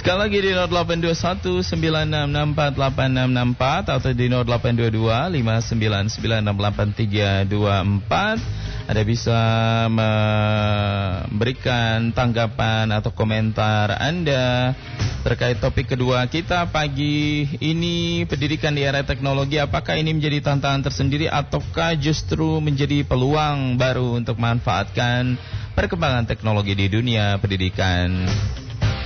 Sekali lagi di 082196648664 atau di 082259968324. Anda bisa memberikan tanggapan atau komentar Anda terkait topik kedua kita pagi ini, pendidikan di era teknologi. Apakah ini menjadi tantangan tersendiri ataukah justru menjadi peluang baru untuk memanfaatkan perkembangan teknologi di dunia pendidikan?